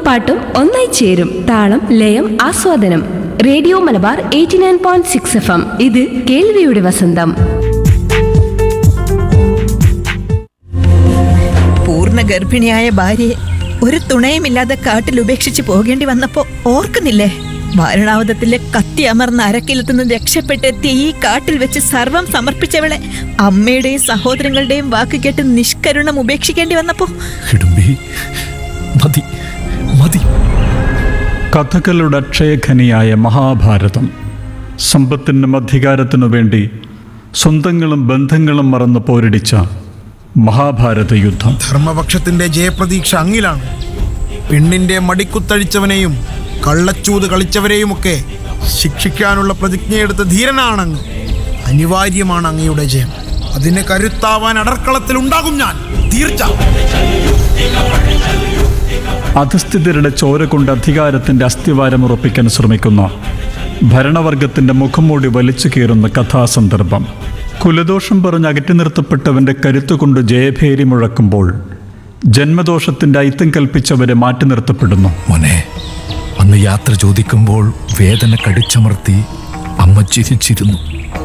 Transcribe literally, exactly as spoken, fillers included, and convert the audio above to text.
പാട്ടും ഒന്നായി ചേരും. താളം ലയം ആസ്വാദനം. Radio Malabar eighty nine point six F M. ഇത് കേൾവിയുടെ വസന്തം. പൂർണ്ണ ഗർഭിണിയായ ഭാര്യയെ ഒരു തുണയുമില്ലാതെ കാട്ടിൽ ഉപേക്ഷിച്ച് പോകേണ്ടി വന്നപ്പോ ഓർക്കുന്നില്ലേ? വാരണാവതത്തിലെ കത്തി അമർന്ന അരക്കിലത്തു നിന്ന് രക്ഷപ്പെട്ടെത്തി ഈ കാട്ടിൽ വെച്ച് സർവം സമർപ്പിച്ചവളെ അമ്മയുടെയും സഹോദരങ്ങളുടെയും വാക്ക് കേട്ട് നിഷ്കരുണം ഉപേക്ഷിക്കേണ്ടി വന്നപ്പോ മതി മതി. കഥകളുടെ അക്ഷയഖനിയായ മഹാഭാരതം. സമ്പത്തിനും അധികാരത്തിനു വേണ്ടി സ്വന്തങ്ങളും ബന്ധങ്ങളും മറന്ന് പോരടിച്ച മഹാഭാരത യുദ്ധം. ധർമ്മപക്ഷത്തിന്റെ ജയപ്രതീക്ഷ അങ്ങിലാണ്. പെണ്ണിന്റെ മടിക്കുത്തഴിച്ചവനെയും കള്ളച്ചൂത് കളിച്ചവരെയുമൊക്കെ ശിക്ഷിക്കാനുള്ള പ്രതിജ്ഞയെടുത്ത ധീരനാണങ്ങ്. അനിവാര്യമാണ് അങ്ങയുടെ ജയം. അതിന് കരുത്താവാൻ അടർക്കളത്തിൽ ഉണ്ടാകും ഞാൻ, തീർച്ച. അധസ്ഥിതരുടെ ചോര കൊണ്ട് അധികാരത്തിന്റെ അസ്ഥിവാരം ഉറപ്പിക്കാൻ ശ്രമിക്കുന്ന ഭരണവർഗത്തിന്റെ മുഖംമൂടി വലിച്ചു കീറുന്ന കഥാസന്ദർഭം. കുലദോഷം പറഞ്ഞ് അകറ്റി നിർത്തപ്പെട്ടവന്റെ കരുത്തുകൊണ്ട് ജയഭേരി മുഴക്കുമ്പോൾ ജന്മദോഷത്തിന്റെ ഐത്തം കൽപ്പിച്ചവരെ മാറ്റി നിർത്തപ്പെടുന്നു. മോനെ, അന്ന് യാത്ര ചോദിക്കുമ്പോൾ വേദന കടിച്ചമർത്തി അമ്മ ചിരിച്ചിരുന്നു.